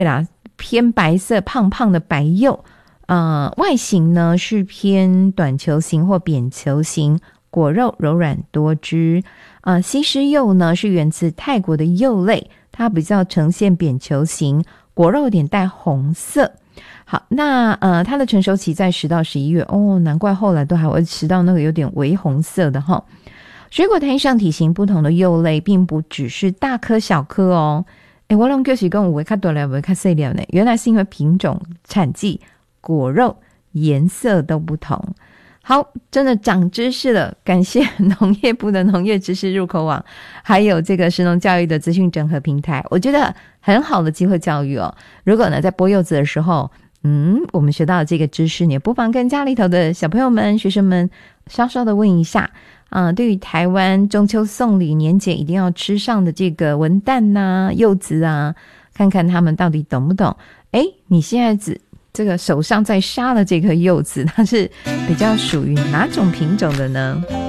对啦，偏白色胖胖的白柚，外形呢是偏短球形或扁球形，果肉柔软多汁。西施柚呢是源自泰国的柚类，它比较呈现扁球形，果肉有点带红色。好，那它的成熟期在10到11月哦，难怪后来都还会吃到那个有点微红色的齁。水果摊上体型不同的柚类，并不只是大颗小颗哦。我拢就是讲有的较大粒，有的较细粒呢，原来是因为品种、产季、果肉、颜色都不同。好，真的长知识了，感谢农业部的农业知识入口网，还有这个食农教育的资讯整合平台，我觉得很好的机会教育哦。如果呢在剥柚子的时候，我们学到了这个知识，你也不妨跟家里头的小朋友们、学生们稍稍的问一下。对于台湾中秋送礼年节一定要吃上的这个文旦啊、柚子啊，看看他们到底懂不懂。你现在这个手上在杀的这颗柚子，它是比较属于哪种品种的呢？